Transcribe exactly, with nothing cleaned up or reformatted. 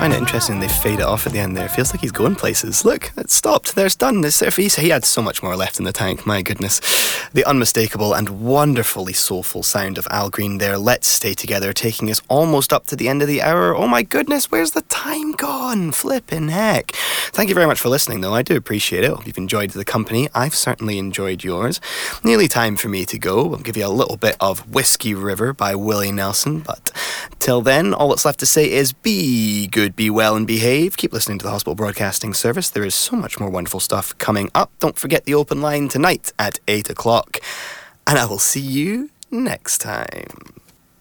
find it interesting they fade it off at the end there. It feels like he's going places. Look, it's stopped. There's done. It's, he had so much more left in the tank. My goodness. The unmistakable and wonderfully soulful sound of Al Green there. Let's Stay Together, taking us almost up to the end of the hour. Oh my goodness, where's the time gone? Flippin' heck. Thank you very much for listening, though. I do appreciate it. Hope you've enjoyed the company. I've certainly enjoyed yours. Nearly time for me to go. I'll give you a little bit of Whiskey River by Willie Nelson, but till then, all that's left to say is be good, be well, and behave. Keep listening to the Hospital Broadcasting Service. There is so much more wonderful stuff coming up. Don't forget the open line tonight at eight o'clock. And I will see you next time.